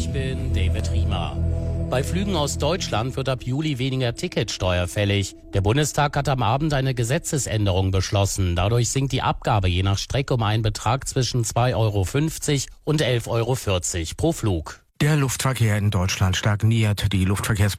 Ich bin David Riemer. Bei Flügen aus Deutschland wird ab Juli weniger Ticketsteuer fällig. Der Bundestag hat am Abend eine Gesetzesänderung beschlossen. Dadurch sinkt die Abgabe je nach Strecke um einen Betrag zwischen 2,50 € und 11,40 € pro Flug. Der Luftverkehr in Deutschland stagniert. Die